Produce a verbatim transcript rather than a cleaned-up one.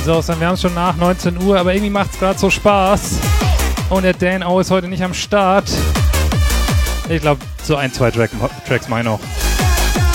So, dann wir haben es schon nach neunzehn Uhr, aber irgendwie macht es gerade so Spaß. Und der Dan O ist heute nicht am Start. Ich glaube, so ein, zwei Track, Tracks mache ich noch.